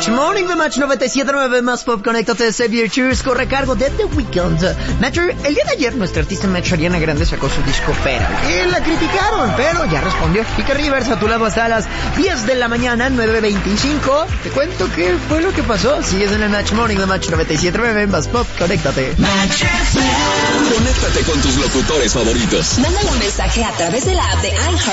Morning, The Match 97.9 más pop. Conéctate, Xavier Cheers, corre a cargo de The Weeknd. Matcher, el día de ayer nuestra artista Match Ariana Grande sacó su disco Pera. Y la criticaron, pero ya respondió. Kike Rivers a tu lado hasta las 10 de la mañana, 9:25. Te cuento qué fue lo que pasó. Sigues en el Match Morning, The Match 97.9 más pop. Conéctate. Conéctate con tus locutores favoritos. Mándale un mensaje a través de la app de iHeart